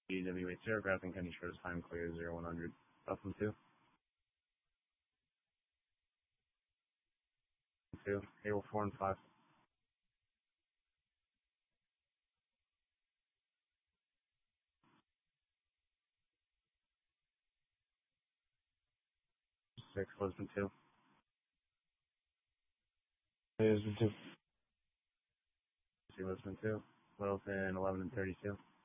EW80, Grafton County Shores, time clear 0100. Buffalo 2. 2. Hayward 4 and 5. 6, Lisbon 2. Lisbon 2. Lisbon 2. Littleton 11 and 32.